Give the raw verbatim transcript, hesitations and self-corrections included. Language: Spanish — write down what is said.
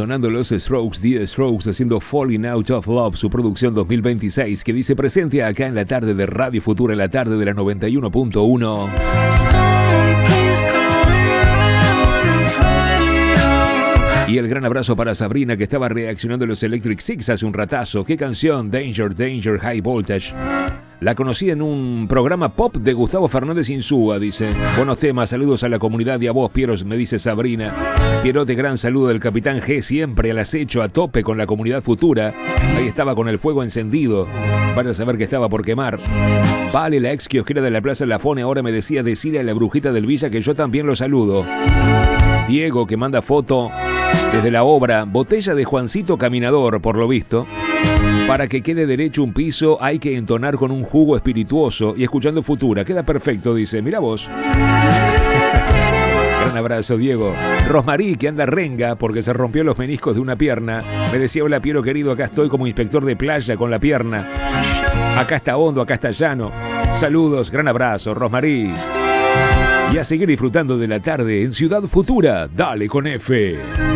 sonando los Strokes, The Strokes haciendo Falling Out of Love, su producción dos mil veintiséis, que dice presente acá en la tarde de Radio Futura, en la tarde de la noventa y uno punto uno. Y el gran abrazo para Sabrina, que estaba reaccionando a los Electric Six hace un ratazo. ¿Qué canción? Danger, Danger, High Voltage. La conocí en un programa pop de Gustavo Fernández Insúa, dice. Buenos temas, saludos a la comunidad y a vos, Pieros, me dice Sabrina. Pierote, gran saludo del Capitán G, siempre al acecho, a tope con la comunidad futura. Ahí estaba con el fuego encendido. Van a saber que estaba por quemar. Vale, la ex kiosquera de la Plaza Lafone, ahora me decía decirle a la brujita del Villa que yo también lo saludo. Diego, que manda foto desde la obra, botella de Juancito Caminador, por lo visto. Para que quede derecho un piso hay que entonar con un jugo espirituoso y escuchando Futura. Queda perfecto, dice. Mira vos. Gran abrazo, Diego. Rosmarí, que anda renga porque se rompió los meniscos de una pierna. Me decía, hola, Piero querido, acá estoy como inspector de playa con la pierna. Acá está hondo, acá está llano. Saludos, gran abrazo, Rosmarí. Y a seguir disfrutando de la tarde en Ciudad Futura. Dale con F.